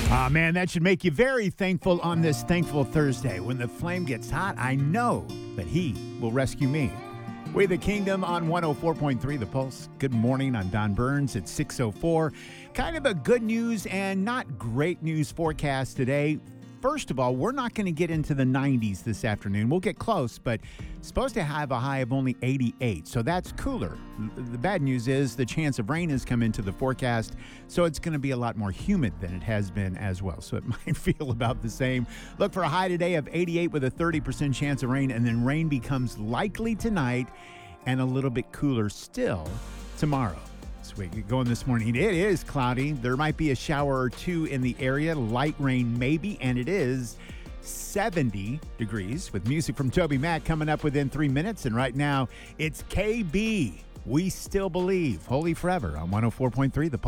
Man, that should make you very thankful on this thankful Thursday. When the flame gets hot, I know that He will rescue me. We the Kingdom on 104.3 The Pulse. Good morning. I'm Don Burns at 6:04. Kind of a good news and not great news forecast today. First of all, we're not going to get into the 90s this afternoon. We'll get close, but supposed to have a high of only 88, so that's cooler. The bad news is the chance of rain has come into the forecast, so it's going to be a lot more humid than it has been as well, so it might feel about the same. Look for a high today of 88 with a 30% chance of rain, and then rain becomes likely tonight and a little bit cooler still tomorrow. We get going this morning. It is cloudy. There might be a shower or two in the area. Light rain maybe, and it is 70 degrees with music from Toby Mac coming up within 3 minutes. And right now, it's KB. We Still Believe. Holy Forever on 104.3 The Pulse.